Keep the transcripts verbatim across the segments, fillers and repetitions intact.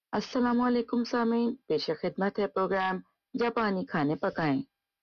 السلام علیکم سامعین، پیش خدمت ہے پروگرام جاپانی کھانے پکائیں۔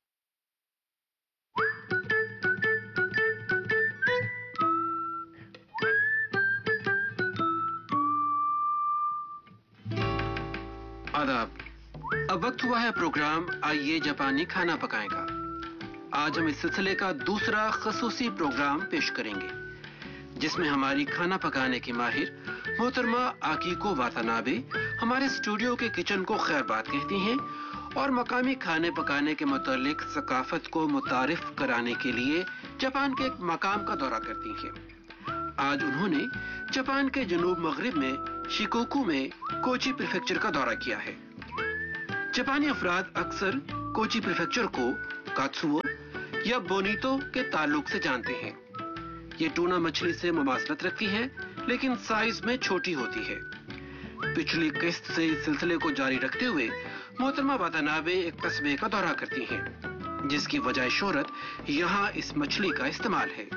آداب، اب وقت ہوا ہے پروگرام آئیے جاپانی کھانا پکائیں کا۔ آج ہم اس سلسلے کا دوسرا خصوصی پروگرام پیش کریں گے جس میں ہماری کھانا پکانے کی ماہر محترمہ آکیکو واتانابے ہمارے اسٹوڈیو کے کچن کو خیر بات کہتی ہیں اور مقامی کھانے پکانے کے متعلق ثقافت کو متعارف کرانے کے لیے جاپان کے ایک مقام کا دورہ کرتی ہیں۔ آج انہوں نے جاپان کے جنوب مغرب میں شیکوکو میں کوچی پریفیکچر کا دورہ کیا ہے۔ جاپانی افراد اکثر کوچی پریفیکچر کو کاتسوو یا بونیتو کے تعلق سے جانتے ہیں۔ یہ ٹونا مچھلی سے مماثلت رکھتی ہے لیکن سائز میں چھوٹی ہوتی ہے۔ پچھلی قسط سے اس سلسلے کو جاری رکھتے ہوئے محترمہ واتانابے ایک قصبے کا دورہ کرتی ہیں جس کی وجہ شہرت یہاں اس مچھلی کا استعمال ہے۔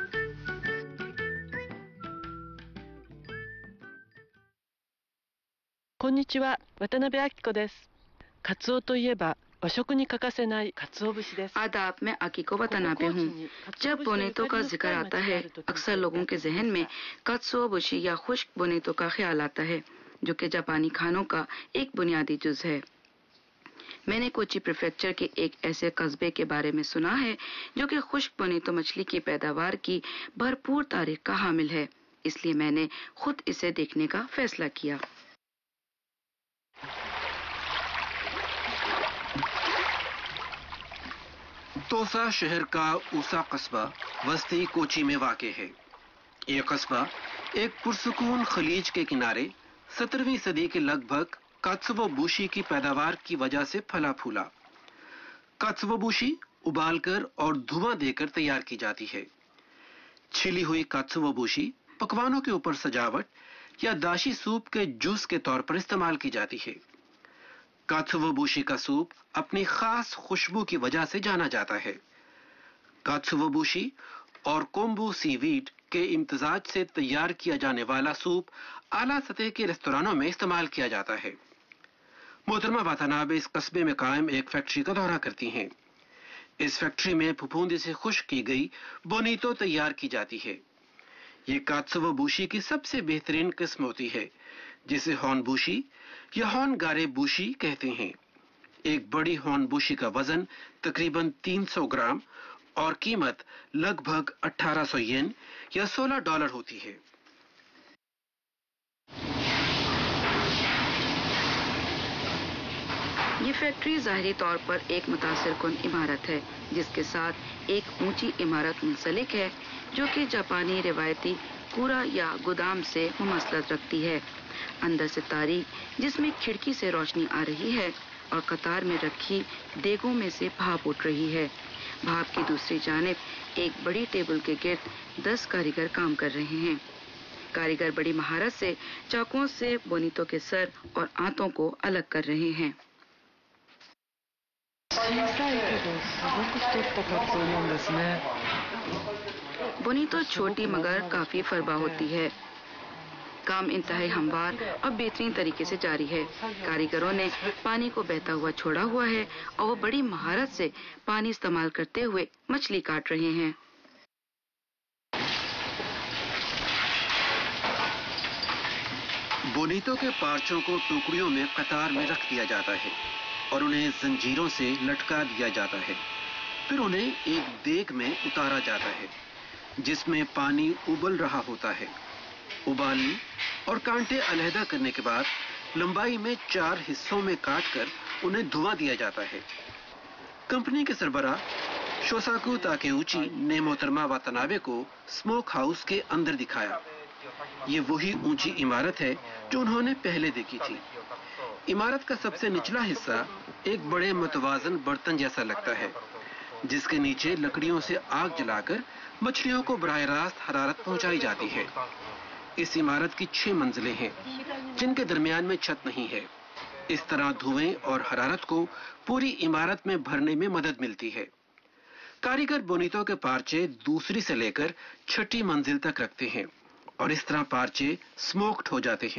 こんにちは、渡辺明子です。カツオといえば和食に欠かせないカツオ節です。 آداب، میں آکیکو واتانابے ہوں۔ جب بونیتو کا ذکر آتا ہے اکثر لوگوں کے ذہن میں کاتسو بوشی یا خشک بونیتو کا خیال آتا ہے جو کہ جاپانی کھانوں کا ایک بنیادی جز ہے۔ میں نے کوچی پریفیکچر کے ایک ایسے قصبے کے بارے میں سنا ہے جو کہ خشک بونیتو مچھلی کی پیداوار کی بھرپور تاریخ کا حامل ہے، اس لیے میں نے خود اسے دیکھنے کا فیصلہ کیا۔ توسا شہر کا اوسا قصبہ وسطی کوچی میں واقع ہے۔ یہ قصبہ ایک پرسکون خلیج کے کنارے سترہویں صدی کے لگ بھگ کاتسوو بوشی کی پیداوار کی وجہ سے پھلا پھولا۔ کاتسوو بوشی ابال کر اور دھواں دے کر تیار کی جاتی ہے۔ چھلی ہوئی کاتسوو بوشی پکوانوں کے اوپر سجاوٹ یا داشی سوپ کے جوس کے طور پر استعمال کی جاتی ہے۔ کاتسوو بوشی کا سوپ اپنی خاص خوشبو کی وجہ سے جانا جاتا ہے۔ کاتسوو بوشی اور کومبو سی ویڈ کے امتزاج سے تیار کیا جانے والا سوپ اعلیٰ سطح کے ریستورانوں میں استعمال کیا جاتا ہے۔ محترمہ واتانابے اس قصبے میں قائم ایک فیکٹری کا دورہ کرتی ہیں۔ اس فیکٹری میں پھپھوندی سے خشک کی گئی بونیتو تیار کی جاتی ہے۔ یہ کاتسوو بوشی کی سب سے بہترین قسم ہوتی ہے جسے ہون بوشی یا ہون گارے بوشی کہتے ہیں۔ ایک بڑی ہون بوشی کا وزن تقریباً تین سو گرام اور قیمت لگ بھگ اٹھارہ سو ین یا سولہ ڈالر ہوتی ہے۔ یہ فیکٹری ظاہری طور پر ایک متاثر کن عمارت ہے جس کے ساتھ ایک اونچی عمارت منسلک ہے جو کہ جاپانی روایتی کورا یا گودام سے مماثلت رکھتی ہے۔ اندر سے تاریخ جس میں کھڑکی سے روشنی آ رہی ہے اور قطار میں رکھی دیگوں میں سے بھاپ اٹھ رہی ہے۔ بھاپ کی دوسری جانب ایک بڑی ٹیبل کے گرد دس کاریگر کام کر رہے ہیں۔ کاریگر بڑی مہارت سے چاقوؤں سے بونیتو کے سر اور آنتوں کو الگ کر رہے ہیں۔ 小さいけどすごく太ったカツオなんですね。 بونیتو چھوٹی مگر کافی فربا ہوتی ہے۔ کام انتہائی ہموار اور بہترین طریقے سے جاری ہے۔ کاریگروں نے پانی کو بہتا ہوا چھوڑا ہوا ہے اور وہ بڑی مہارت سے پانی استعمال کرتے ہوئے مچھلی کاٹ رہے ہیں۔ بونیتو کے پارچوں کو ٹوکریوں میں قطار میں رکھ دیا جاتا ہے اور انہیں زنجیروں سے لٹکا دیا جاتا ہے۔ پھر انہیں ایک دیگ میں اتارا جاتا ہے جس میں پانی ابل رہا ہوتا ہے۔ ابالنے اور کانٹے علیحدہ کرنے کے بعد لمبائی میں چار حصوں میں کاٹ کر انہیں دھواں دیا جاتا ہے۔ کمپنی کے سربراہ شوساکو تاکیوچی نے محترمہ واتانابے کو اسموک ہاؤس کے اندر دکھایا۔ یہ وہی اونچی عمارت ہے جو انہوں نے پہلے دیکھی تھی۔ عمارت کا سب سے نچلا حصہ ایک بڑے متوازن برتن جیسا لگتا ہے جس کے نیچے لکڑیوں سے آگ جلا کر مچھلیوں کو براہ راست حرارت پہنچائی جاتی ہے۔ اس عمارت کی چھ منزلیں ہیں جن کے درمیان میں چھت نہیں ہے۔ اس طرح دھوئیں اور حرارت کو پوری عمارت میں بھرنے میں مدد ملتی ہے۔ کاریگر بونیتو کے پارچے دوسری سے لے کر چھٹی منزل تک رکھتے ہیں اور اس طرح پارچے سموکڈ ہو جاتے ہیں۔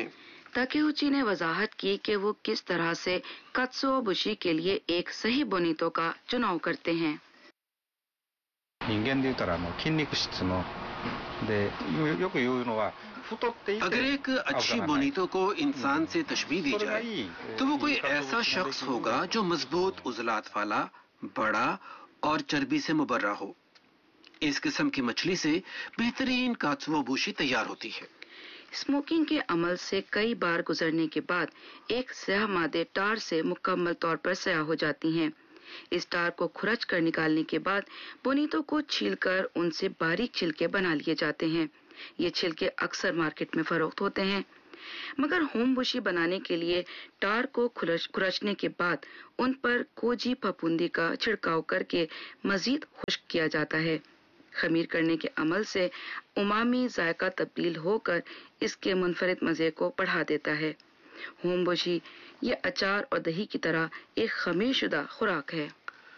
ताकेउची ने वजाहत की कि वो किस तरह से कात्सुओबुशी के लिए एक सही बोनीतो का चुनाव करते हैं। 人間で言うたらあの筋肉質のでよく言うのは太っていて अगर एक अच्छी बोनीतो को इंसान से तशबीह दी जाए तो वो कोई ऐसा शख्स होगा जो मजबूत उजलात वाला, बड़ा और चर्बी से मुबर्रा हो। इस किस्म की मछली से बेहतरीन कात्सुओबुशी तैयार होती है। स्मोकिंग के अमल से कई बार गुजरने के बाद एक स्याह मादे टार से मुकम्मल तौर पर स्याह हो जाती हैं। इस टार को खुरच कर निकालने के बाद बोनीतो को छीलकर उनसे बारीक छिलके बना लिए जाते हैं। ये छिलके अक्सर मार्केट में फरोख्त होते हैं, मगर होमबुशी बनाने के लिए टार को खुरचने के बाद उन पर कोजी फफूंदी का छिड़काव करके मजीद खुश्क किया जाता है। खमीर करने के अमल से उमामी जायका तब्दील होकर इसके मुनफरिद मजे को बढ़ा देता है। होमबुशी ये अचार और दही की तरह एक खमीर शुदा खुराक है।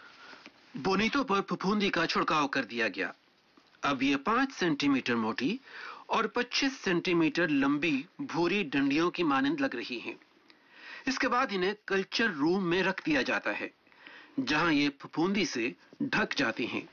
बोनीतो पर फफूंदी का छिड़काव कर दिया गया। अब ये पाँच सेंटीमीटर मोटी और पच्चीस सेंटीमीटर लंबी भूरी डंडियों की मानंद लग रही हैं। इसके बाद इन्हें कल्चर रूम में रख दिया जाता है, जहां ये फफूंदी से ढक जाती हैं।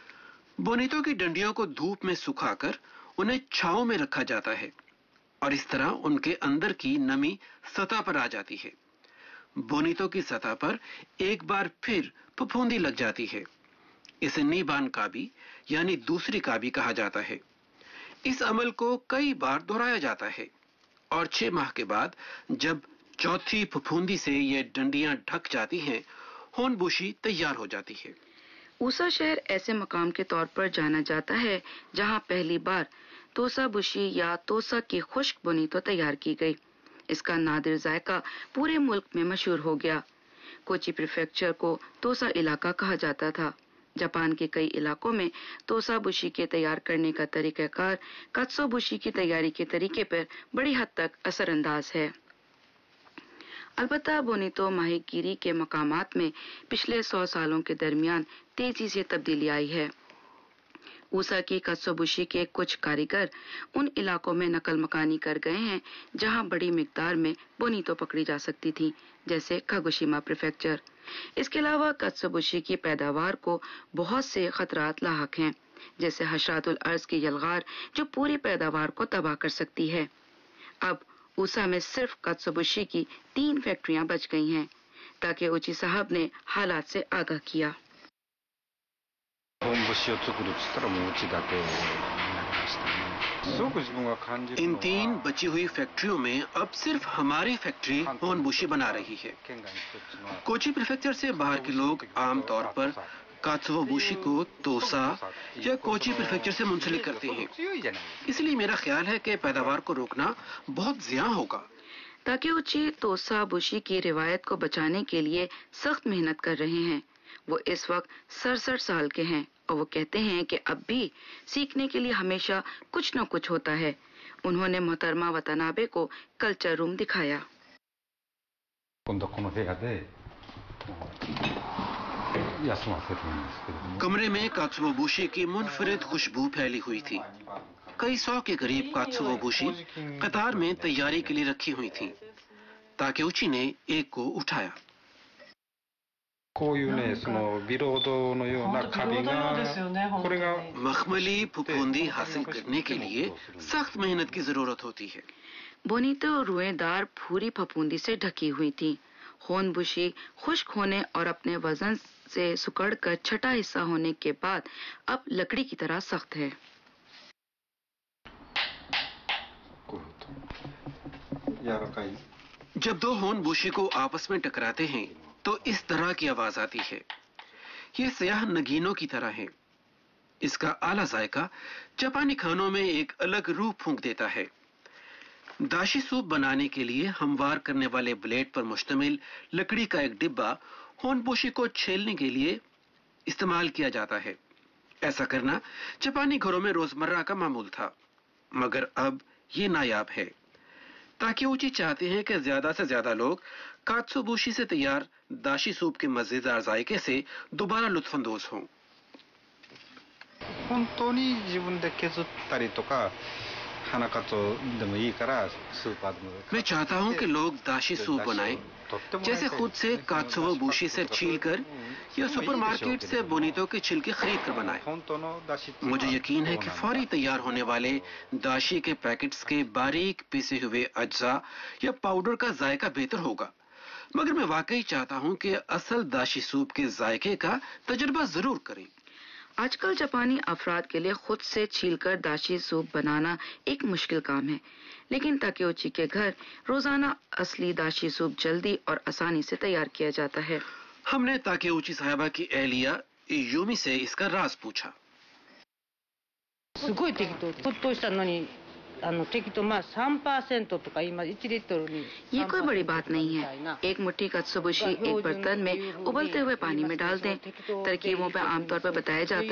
बोनीतो की डंडियों को धूप में सुखाकर उन्हें छांव में रखा जाता है और इस तरह उनके अंदर की नमी सतह पर आ जाती है। बोनीतो की सतह पर एक बार फिर फफूंदी लग जाती है। इसे नीबान काबी यानी दूसरी काबी कहा जाता है। इस अमल को कई बार दोहराया जाता है और छह माह के बाद जब चौथी फफूंदी से ये डंडियां ढक जाती हैं, होनबुशी तैयार हो जाती है। ऊसा शहर ऐसे मकाम के तौर पर जाना जाता है जहां पहली बार तोसा बुशी या तोसा की खुश्क बोनीतो तैयार की गई। इसका नादिर जायका पूरे मुल्क में मशहूर हो गया। कोची प्रीफेक्चर को तोसा इलाका कहा जाता था। जापान के कई इलाकों में तोसा बुशी के तैयार करने का तरीकाकार कात्सुओबुशी की तैयारी के तरीके पर बड़ी हद तक असरअंदाज है। अलबत्ता बोनीतो माहीगीरी के मकामात में पिछले सौ सालों के दरमियान तेजी से तब्दीली आई है। ऊसा की कात्सुओबुशी के कुछ कारीगर उन इलाकों में नकल मकानी कर गए हैं जहां बड़ी मिकदार में बोनीतो पकड़ी जा सकती थी, जैसे कागोशिमा प्रीफेक्चर। इसके अलावा कात्सुओबुशी की पैदावार को बहुत से खतरात लाहक हैं, जैसे हशरातुल अर्ज की यलगार जो पूरी पैदावार को तबाह कर सकती है। अब ऊसा में सिर्फ कात्सुओबुशी की तीन फैक्ट्रियां बच गई हैं। ताकेउची साहब ने हालात से आगाह किया। इन तीन बची हुई फैक्ट्रियों में अब सिर्फ हमारी फैक्ट्री होनबुशी बना रही है। कोची प्रीफेक्चर से बाहर के लोग आमतौर पर कात्सुओबुशी को तोसा या कोची प्रीफेक्चर से मुंसलिक करते हैं, इसलिए मेरा ख्याल है कि पैदावार को रोकना बहुत ज़िया होगा। ताकेउची तोसा बुशी की रिवायत को बचाने के लिए सख्त मेहनत कर रहे हैं। वो इस वक्त सड़सठ साल के हैं और वो कहते हैं कि अब भी सीखने के लिए हमेशा कुछ न कुछ होता है। उन्होंने मोहतरमा वतनाबे को कल्चर रूम दिखाया। कमरे में कात्सुओबुशी की मुनफरिद खुशबू फैली हुई थी। कई सौ के करीब कात्सुओबुशी कतार में तैयारी के लिए रखी हुई थी। ताकेउची ने एक को उठाया। मखमली फफूंदी हासिल करने के लिए सख्त मेहनत की जरूरत होती है। बोनीतो रुएदार भूरी फफूंदी से ढकी हुई थी। होनबुशी खुश्क होने और अपने वजन से सुकड़कर छठा हिस्सा होने के बाद अब लकड़ी की तरह सख्त है। जब दो होनबुशी को आपस में टकराते हैं तो इस तरह की आवाज आती है। ये स्याह नगीनों की तरह है। इसका आला जायका जापानी खानों में एक अलग रूह फूंक देता है। दाशी सूप बनाने के लिए हमवार करने वाले ब्लेड पर मुश्तमिल लकड़ी का एक डिब्बा होनबुशी को छेलने के लिए इस्तेमाल किया जाता है। ऐसा करना जापानी घरों में रोजमर्रा का मामूल था, मगर अब ये नायाब है। ताकेउची चाहते हैं कि ज्यादा से ज्यादा लोग कात्सुओबुशी से तैयार दाशी सूप के मजेदार जायके से दोबारा लुत्फानंदोज हों। 花かつおでもいいからスーパーでも मैं चाहता हूं कि लोग दाशी सूप बनाएं, जैसे खुद से कात्सुओ बूशी से छीलकर या सुपरमार्केट से बोनीतो के छिलके खरीद कर बनाएं। 本当のだしっていうのは मुझे यकीन है कि फौरी तैयार होने वाले दाशी के पैकेट्स के बारीक पिसे हुए अज्जा या पाउडर का जायका बेहतर होगा, मगर मैं वाकई चाहता हूं कि असल दाशी सूप के जायके का तजुर्बा जरूर करें। आजकल जापानी अफराद के लिए खुद से छीलकर दाशी सूप बनाना एक मुश्किल काम है, लेकिन ताकेउची के घर रोजाना असली दाशी सूप जल्दी और आसानी से तैयार किया जाता है। हमने ताकेउची साहिबा की एहलिया यूमी से इसका राज पूछा। すごい適当、沸騰したのにあの適当まあ さんパーセント とか今いちリットルに ये कोई बड़ी बात नहीं है। एक मुट्ठी कत्सुबुशी एक बर्तन में उबलते हुए पानी में डाल दें। तरकीबों पर आमतौर पर बताया जाता है